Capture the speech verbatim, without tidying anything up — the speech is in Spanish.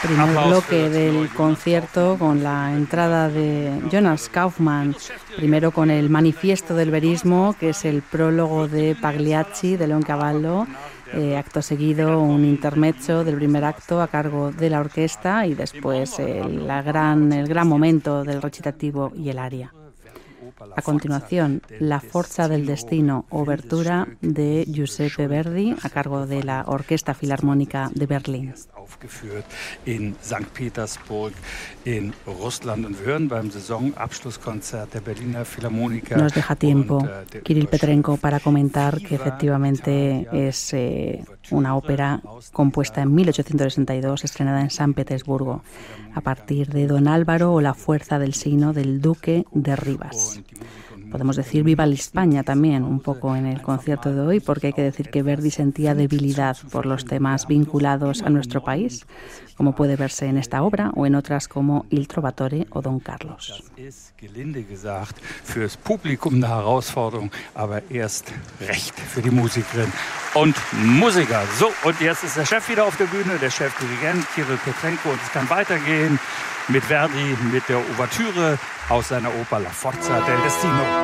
Primer bloque del concierto con la entrada de Jonas Kaufmann, primero con el Manifiesto del Verismo, que es el prólogo de Pagliacci de Leoncavallo, eh, acto seguido un intermezzo del primer acto a cargo de la orquesta y después el, la gran, el gran momento del recitativo y el aria. A continuación, La Forza del Destino, obertura de Giuseppe Verdi, a cargo de la Orquesta Filarmónica de Berlín. In Sankt Petersburg, in Russland, und wir hören beim Saisonabschlusskonzert der Berliner Philharmoniker. Nos deja tiempo Kirill Petrenko para comentar que efectivamente es eh, una ópera compuesta en mil ochocientos sesenta y dos, estrenada en San Petersburgo, a partir de Don Álvaro o La Fuerza del Sino del Duque de Rivas. Podemos decir Viva la España también, un poco en el concierto de hoy, porque hay que decir que Verdi sentía debilidad por los temas vinculados a nuestro país, como puede verse en esta obra o en otras como Il Trovatore o Don Carlos. Gelinde gesagt, fürs Publikum eine Herausforderung, aber erst recht für die Musikerin und Musiker. So, und jetzt ist der Chef wieder auf der Bühne, der Chefdirigent Kirill Petrenko, und es kann weitergehen mit Verdi, mit der Ouvertüre aus seiner Oper La Forza del Destino.